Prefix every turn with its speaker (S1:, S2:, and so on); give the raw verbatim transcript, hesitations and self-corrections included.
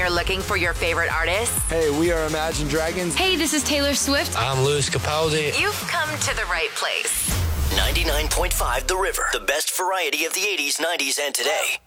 S1: there looking for your favorite artists?
S2: Hey, we are Imagine Dragons.
S3: Hey, this is Taylor Swift.
S4: I'm Louis Capaldi.
S1: You've come to the right place.
S5: ninety-nine point five The River. The best variety of the eighties, nineties, and today.